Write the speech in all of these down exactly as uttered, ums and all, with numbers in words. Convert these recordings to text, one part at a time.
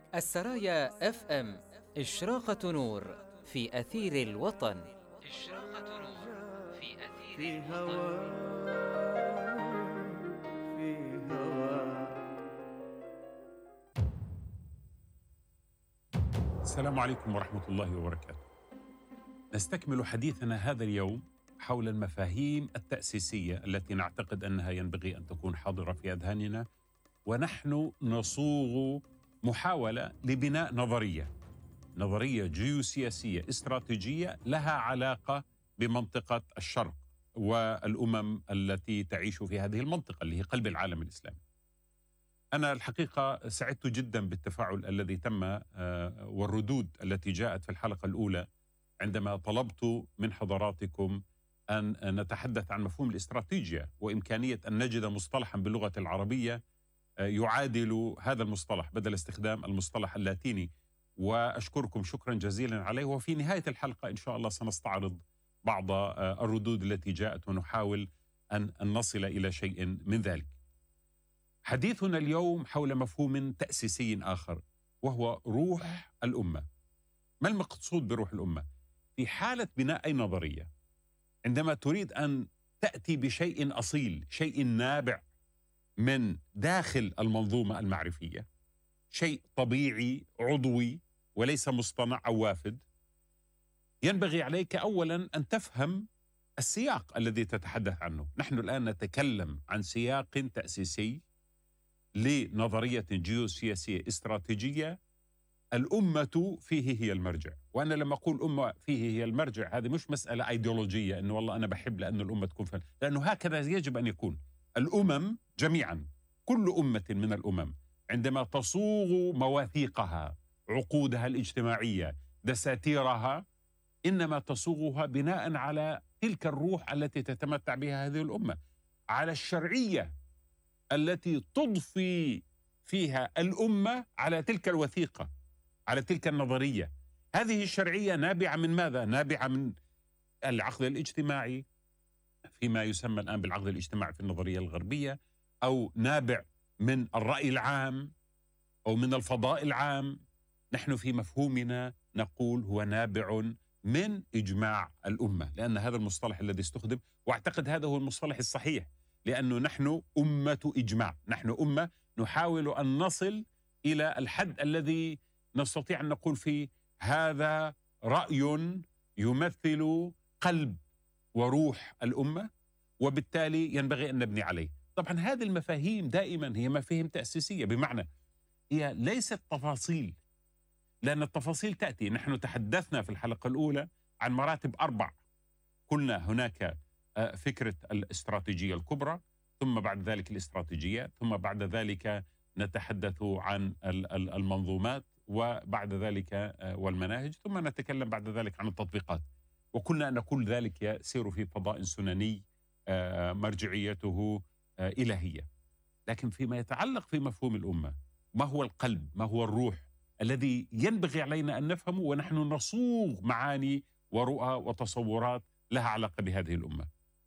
السرايا اف ام، إشراقة نور في أثير الوطن. إشراقة نور في أثير في الوطن. هوا في هوا. السلام عليكم ورحمة الله وبركاته. نستكمل حديثنا هذا اليوم حول المفاهيم التأسيسية التي نعتقد أنها ينبغي أن تكون حاضرة في أذهاننا، ونحن نصوغ محاولة لبناء نظرية نظرية جيوسياسية استراتيجية لها علاقة بمنطقة الشرق والأمم التي تعيش في هذه المنطقة اللي هي قلب العالم الإسلامي. أنا الحقيقة سعدت جدا بالتفاعل الذي تم والردود التي جاءت في الحلقة الأولى عندما طلبت من حضراتكم أن نتحدث عن مفهوم الاستراتيجية وإمكانية أن نجد مصطلحا باللغة العربية يعادل هذا المصطلح بدل استخدام المصطلح اللاتيني، وأشكركم شكرا جزيلا عليه. وفي نهاية الحلقة إن شاء الله سنستعرض بعض الردود التي جاءت ونحاول أن نصل إلى شيء من ذلك. حديثنا اليوم حول مفهوم تأسيسي آخر وهو روح الأمة. ما المقصود بروح الأمة؟ في حالة بناء أي نظرية، عندما تريد أن تأتي بشيء أصيل، شيء نابع من داخل المنظومة المعرفية، شيء طبيعي عضوي وليس مصطنع أو وافد، ينبغي عليك أولا أن تفهم السياق الذي تتحدث عنه. نحن الآن نتكلم عن سياق تأسيسي لنظرية جيوسياسية استراتيجية، الأمة فيه هي المرجع. وأنا لما أقول أمة فيه هي المرجع، هذه مش مسألة أيديولوجية أنه والله أنا بحب لأن الأمة تكون فن، لأنه هكذا يجب أن يكون. الأمم جميعا، كل أمة من الأمم عندما تصوغ مواثيقها، عقودها الاجتماعية، دساتيرها، إنما تصوغها بناء على تلك الروح التي تتمتع بها هذه الأمة، على الشرعية التي تضفي فيها الأمة على تلك الوثيقة، على تلك النظرية. هذه الشرعية نابعة من ماذا؟ نابعة من العقد الاجتماعي فيما يسمى الآن بالعقد الاجتماعي في النظرية الغربية، أو نابع من الرأي العام أو من الفضاء العام. نحن في مفهومنا نقول هو نابع من إجماع الأمة، لأن هذا المصطلح الذي استخدم، وأعتقد هذا هو المصطلح الصحيح، لأنه نحن أمة إجماع، نحن أمة نحاول أن نصل إلى الحد الذي نستطيع أن نقول فيه هذا رأي يمثل قلب وروح الأمة، وبالتالي ينبغي أن نبني عليه. طبعا هذه المفاهيم دائما هي مفاهيم تأسيسية، بمعنى هي ليست تفاصيل، لأن التفاصيل تأتي. نحن تحدثنا في الحلقة الأولى عن مراتب أربع، قلنا هناك فكرة الاستراتيجية الكبرى، ثم بعد ذلك الاستراتيجية، ثم بعد ذلك نتحدث عن المنظومات، وبعد ذلك والمناهج، ثم نتكلم بعد ذلك عن التطبيقات. وكنا أن كل ذلك يسير في فضاء سنني مرجعيته إلهية. لكن فيما يتعلق في مفهوم الأمة، ما هو القلب، ما هو الروح الذي ينبغي علينا أن نفهمه ونحن نصوغ معاني ورؤى وتصورات لها علاقة بهذه الأمة.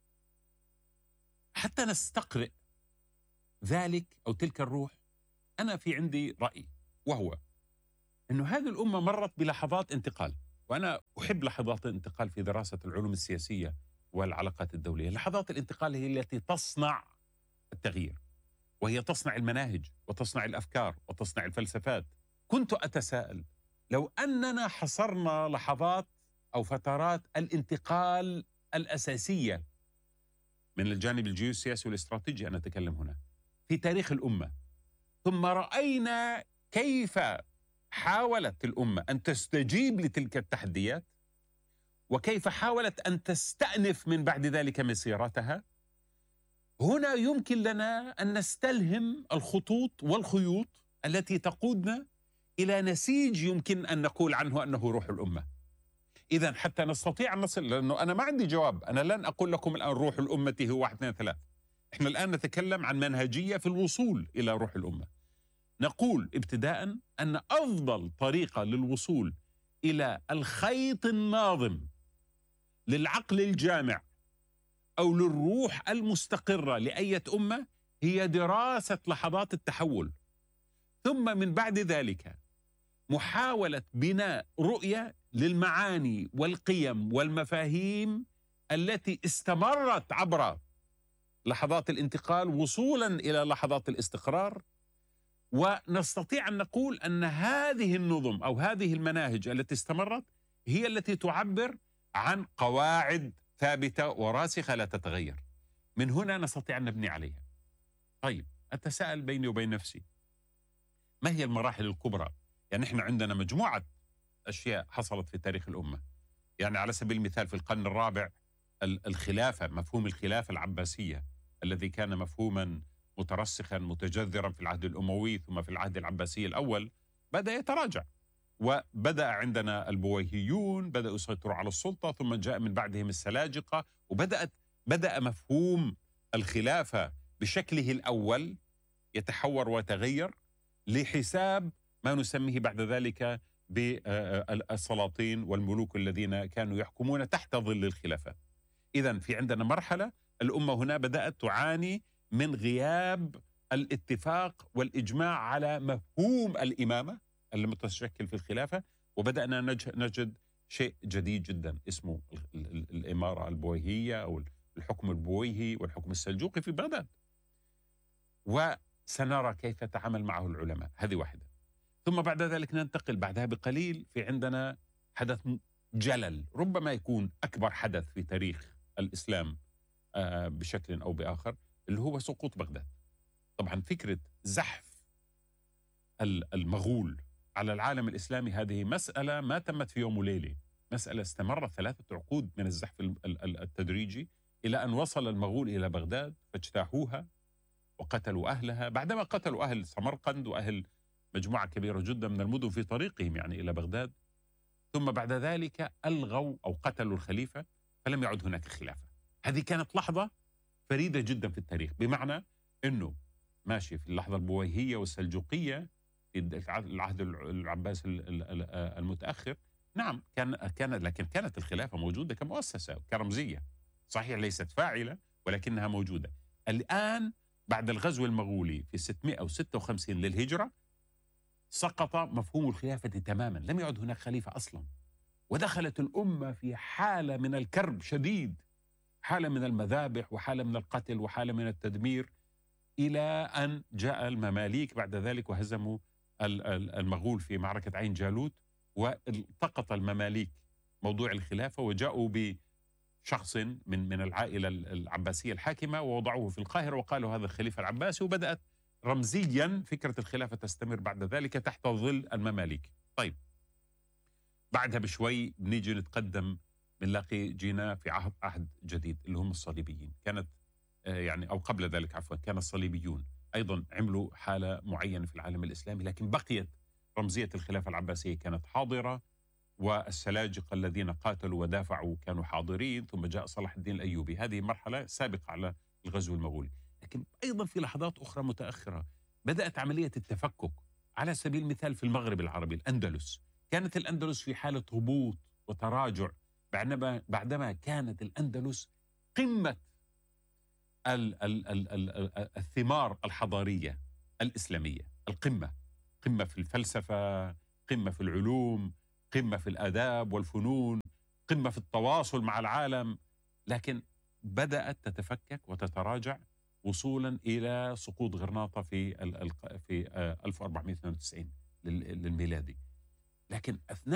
حتى نستقرئ ذلك أو تلك الروح، أنا في عندي رأي، وهو أنه هذه الأمة مرت بلحظات انتقال، وأنا أحب لحظات الانتقال في دراسة العلوم السياسية والعلاقات الدولية. لحظات الانتقال هي التي تصنع التغيير، وهي تصنع المناهج وتصنع الأفكار وتصنع الفلسفات. كنت أتساءل، لو أننا حصرنا لحظات أو فترات الانتقال الأساسية من الجانب الجيوسياسي والاستراتيجي، أنا أتكلم هنا في تاريخ الأمة، ثم رأينا كيف حاولت الأمة أن تستجيب لتلك التحديات، وكيف حاولت أن تستأنف من بعد ذلك مسيرتها، هنا يمكن لنا أن نستلهم الخطوط والخيوط التي تقودنا إلى نسيج يمكن أن نقول عنه أنه روح الأمة. إذن حتى نستطيع أن نصل، لأنه أنا ما عندي جواب، أنا لن أقول لكم الآن روح الأمة هو واحد اثنين ثلاث. إحنا الآن نتكلم عن منهجية في الوصول إلى روح الأمة. نقول ابتداء أن أفضل طريقة للوصول إلى الخيط الناظم للعقل الجامع أو للروح المستقرة لأية أمة هي دراسة لحظات التحول، ثم من بعد ذلك محاولة بناء رؤية للمعاني والقيم والمفاهيم التي استمرت عبر لحظات الانتقال وصولا إلى لحظات الاستقرار. ونستطيع أن نقول أن هذه النظم أو هذه المناهج التي استمرت هي التي تعبر عن قواعد ثابتة وراسخة لا تتغير. من هنا نستطيع أن نبني عليها. طيب، أتساءل بيني وبين نفسي، ما هي المراحل الكبرى؟ يعني إحنا عندنا مجموعة أشياء حصلت في تاريخ الأمة. يعني على سبيل المثال في القرن الرابع الخلافة، مفهوم الخلافة العباسية الذي كان مفهوما مترسخا متجذرا في العهد الأموي ثم في العهد العباسي الأول بدأ يتراجع، وبدأ عندنا البويهيون بدأوا يسيطروا على السلطة، ثم جاء من بعدهم السلاجقة، وبدأت بدأ مفهوم الخلافة بشكله الأول يتحور ويتغير لحساب ما نسميه بعد ذلك بالسلاطين والملوك الذين كانوا يحكمون تحت ظل الخلافة. إذن في عندنا مرحلة الأمة هنا بدأت تعاني من غياب الاتفاق والإجماع على مفهوم الإمامة المتشكل في الخلافة، وبدأنا نجد شيء جديد جدا اسمه الإمارة البويهية أو الحكم البويهي والحكم السلجوقي في بغداد، وسنرى كيف تعامل معه العلماء. هذه واحدة. ثم بعد ذلك ننتقل بعدها بقليل في عندنا حدث جلل ربما يكون أكبر حدث في تاريخ الإسلام بشكل أو بآخر، اللي هو سقوط بغداد. طبعا فكرة زحف المغول على العالم الإسلامي هذه مسألة ما تمت في يوم وليلة، مسألة استمرت ثلاثة عقود من الزحف التدريجي إلى أن وصل المغول إلى بغداد فاجتاحوها وقتلوا أهلها، بعدما قتلوا أهل سمرقند وأهل مجموعة كبيرة جدا من المدن في طريقهم يعني إلى بغداد. ثم بعد ذلك ألغوا أو قتلوا الخليفة، فلم يعد هناك خلافة. هذه كانت لحظة فريدة جدا في التاريخ، بمعنى أنه ماشي في اللحظة البويهية والسلجوقية في العهد العباسي المتأخر، نعم كان كان لكن كانت الخلافة موجودة كمؤسسة كرمزية، صحيح ليست فاعلة ولكنها موجودة. الآن بعد الغزو المغولي في ستمائة وستة وخمسين للهجرة سقط مفهوم الخلافة تماما، لم يعد هناك خليفة أصلا، ودخلت الأمة في حالة من الكرب شديد، حالة من المذابح وحالة من القتل وحالة من التدمير، إلى أن جاء المماليك بعد ذلك وهزموا المغول في معركة عين جالوت، والتقط المماليك موضوع الخلافة وجاءوا بشخص من من العائلة العباسية الحاكمة ووضعوه في القاهرة وقالوا هذا الخليفة العباسي، وبدأت رمزيا فكرة الخلافة تستمر بعد ذلك تحت ظل المماليك. طيب بعدها بشوي بنيجي نتقدم بنلاقي جينا في عهد عهد جديد اللي هم الصليبيين. كانت يعني أو قبل ذلك عفوا كان الصليبيون أيضا عملوا حالة معينة في العالم الإسلامي، لكن بقيت رمزية الخلافة العباسية كانت حاضرة، والسلاجقة الذين قاتلوا ودافعوا كانوا حاضرين، ثم جاء صلاح الدين الأيوبي. هذه مرحلة سابقة على الغزو المغولي. لكن أيضا في لحظات أخرى متأخرة بدأت عملية التفكك. على سبيل المثال في المغرب العربي الأندلس، كانت الأندلس في حالة هبوط وتراجع بعدما بعدما كانت الأندلس قمة ال ال ال ال الثمار الحضارية الإسلامية، القمة، قمة في الفلسفة، قمة في العلوم، قمة في الآداب والفنون، قمة في التواصل مع العالم. لكن بدأت تتفكك وتتراجع وصولا إلى سقوط غرناطة في في ألف وأربعمائة واثنين وتسعين للميلادي. لكن أثناء